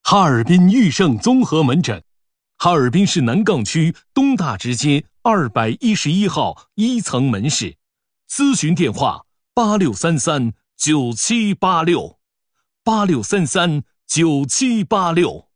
哈尔滨裕盛综合门诊，哈尔滨市南岗区东大直街211号1层门市，咨询电话86339786，86339786。